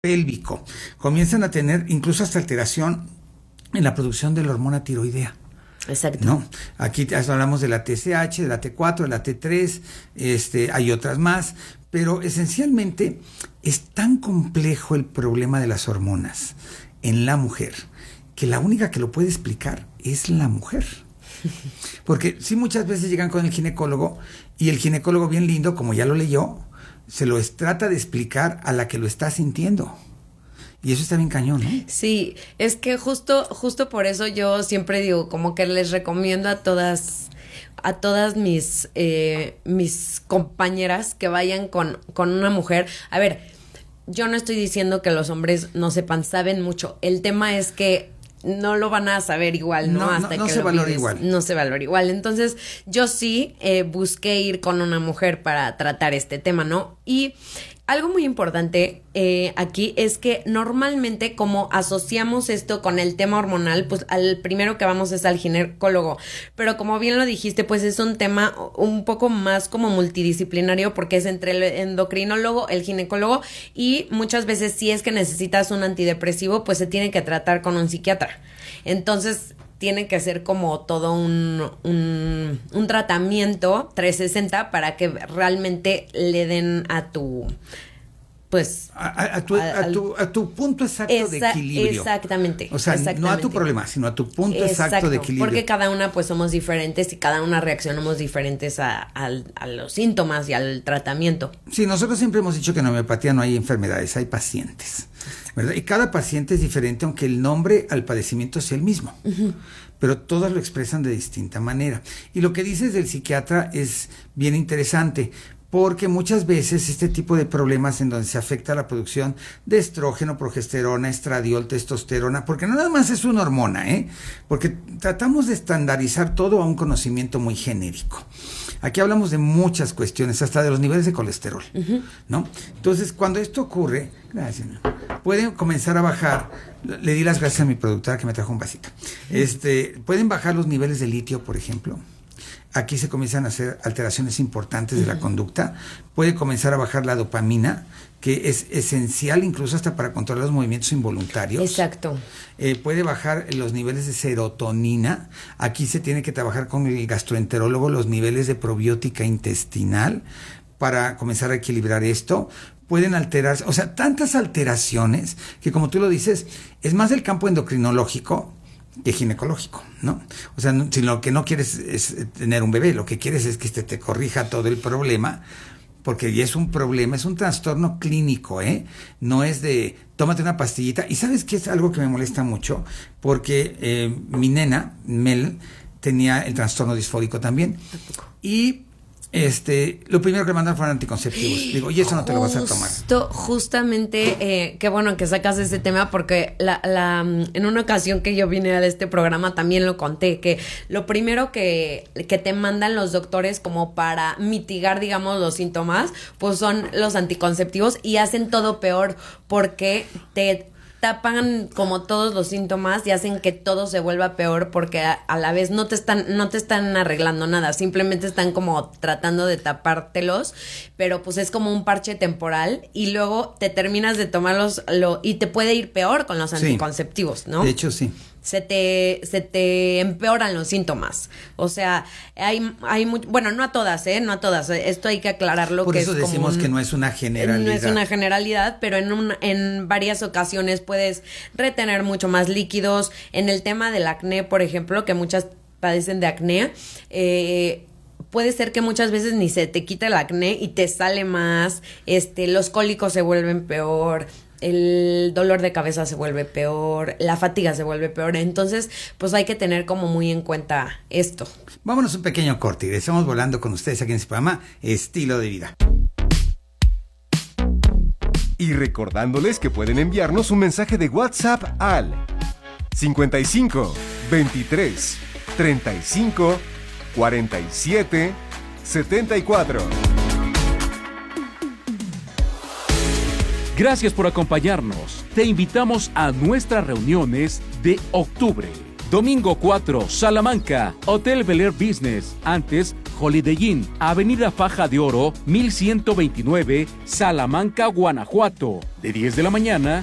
pélvico, comienzan a tener incluso hasta alteración en la producción de la hormona tiroidea. Exacto. ¿No? Aquí hablamos de la TSH, de la T4, de la T3, hay otras más, pero esencialmente es tan complejo el problema de las hormonas en la mujer que la única que lo puede explicar es la mujer. Porque sí, muchas veces llegan con el ginecólogo y el ginecólogo, bien lindo, como ya lo leyó, se lo trata de explicar a la que lo está sintiendo. Y eso está bien cañón, ¿no? Sí, es que justo por eso yo siempre digo, como que les recomiendo a todas mis compañeras que vayan con una mujer. A ver, yo no estoy diciendo que los hombres no sepan, saben mucho. El tema es que no lo van a saber igual, ¿no? Hasta no que se valora igual. No se valora igual. Entonces, yo sí busqué ir con una mujer para tratar este tema, ¿no? Y algo muy importante aquí es que normalmente, como asociamos esto con el tema hormonal, pues al primero que vamos es al ginecólogo. Pero como bien lo dijiste, pues es un tema un poco más como multidisciplinario, porque es entre el endocrinólogo, el ginecólogo, y muchas veces si es que necesitas un antidepresivo, pues se tiene que tratar con un psiquiatra. Entonces tiene que ser como todo un tratamiento 360 para que realmente le den a tu, pues, a tu punto exacto de equilibrio. Exactamente. O sea, no a tu problema, sino a tu punto exacto de equilibrio. Porque cada una pues somos diferentes y cada una reaccionamos diferentes a los síntomas y al tratamiento. Sí, nosotros siempre hemos dicho que en homeopatía no hay enfermedades, hay pacientes, ¿verdad? Y cada paciente es diferente, aunque el nombre al padecimiento sea el mismo. Uh-huh. Pero todas lo expresan de distinta manera. Y lo que dices del psiquiatra es bien interesante, porque muchas veces este tipo de problemas en donde se afecta la producción de estrógeno, progesterona, estradiol, testosterona, porque no nada más es una hormona, porque tratamos de estandarizar todo a un conocimiento muy genérico. Aquí hablamos de muchas cuestiones, hasta de los niveles de colesterol, uh-huh, ¿no? Entonces, cuando esto ocurre, gracias, pueden comenzar a bajar, le di las gracias a mi productora que me trajo un vasito, pueden bajar los niveles de litio, por ejemplo. Aquí se comienzan a hacer alteraciones importantes de la conducta. Puede comenzar a bajar la dopamina, que es esencial incluso hasta para controlar los movimientos involuntarios. Exacto. Puede bajar los niveles de serotonina. Aquí se tiene que trabajar con el gastroenterólogo los niveles de probiótica intestinal para comenzar a equilibrar esto. Pueden alterarse, o sea, tantas alteraciones que, como tú lo dices, es más del campo endocrinológico que ginecológico, ¿no? O sea, si lo que no quieres es tener un bebé, lo que quieres es que te corrija todo el problema, porque ya es un problema, es un trastorno clínico, no es de tómate una pastillita. Y ¿sabes qué es algo que me molesta mucho? Porque mi nena, Mel, tenía el trastorno disfórico también. Y lo primero que me mandaron fueron anticonceptivos. Digo, y eso no te lo vas a tomar. Justamente, qué bueno que sacas ese tema, porque en una ocasión que yo vine a este programa también lo conté, que lo primero que te mandan los doctores como para mitigar, digamos, los síntomas, pues son los anticonceptivos, y hacen todo peor porque te tapan como todos los síntomas y hacen que todo se vuelva peor, porque a la vez no te están arreglando nada, simplemente están como tratando de tapártelos, pero pues es como un parche temporal, y luego te terminas de tomarlos y te puede ir peor con los anticonceptivos, ¿no? De hecho, sí. Se te empeoran los síntomas. O sea, bueno, no a todas, no a todas. Esto hay que aclararlo. Por eso decimos que no es una generalidad. No es una generalidad, pero en varias ocasiones puedes retener mucho más líquidos. En el tema del acné, por ejemplo, que muchas padecen de acné, puede ser que muchas veces ni se te quita el acné y te sale más, los cólicos se vuelven peor, el dolor de cabeza se vuelve peor, la fatiga se vuelve peor. Entonces, pues hay que tener como muy en cuenta esto. Vámonos un pequeño corte y estamos volando con ustedes aquí en este programa Estilo de Vida. Y recordándoles que pueden enviarnos un mensaje de WhatsApp al 55 23 35 47 74. Gracias por acompañarnos. Te invitamos a nuestras reuniones de octubre. Domingo 4, Salamanca, Hotel Bel Air Business, antes Holiday Inn, Avenida Faja de Oro, 1129, Salamanca, Guanajuato, de 10 de la mañana